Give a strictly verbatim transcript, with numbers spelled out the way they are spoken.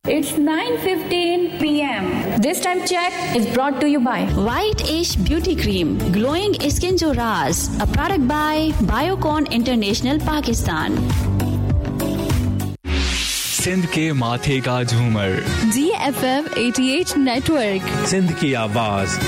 It's nine fifteen p m This time check is brought to you by White Ash Beauty Cream, glowing skin jo raaz, a product by Biocon International Pakistan. Sindh के माथे का झूमर जी F M अठासी network, Sindh की आवाज